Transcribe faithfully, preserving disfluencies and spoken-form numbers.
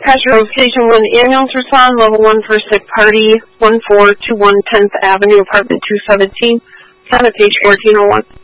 Pastor Road Station one, ambulance respond, level one for sick party, one four two one tenth Avenue, apartment two seventeen, kind of page fourteen oh one.